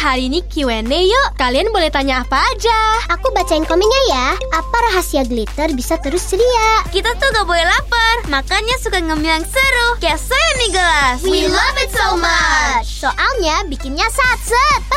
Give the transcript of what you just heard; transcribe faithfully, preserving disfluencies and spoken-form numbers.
hari ini Q and A yuk. Kalian boleh tanya apa aja. Aku bacain komennya ya. Apa rahasia glitter bisa terus ceria? Kita tuh gak boleh lapar, makanya suka ngemil yang seru. Kayak saya nih gelas. We love it so much. Soalnya bikinnya satset.